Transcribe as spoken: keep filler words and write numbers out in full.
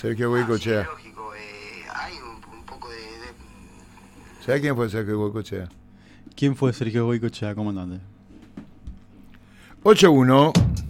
Sergio Ah, sí, Goicochea. lógico. Eh, hay un, un poco de, de- ¿Sabes quién fue Sergio Goicochea? ¿Quién fue Sergio Goicochea, comandante? ocho uno.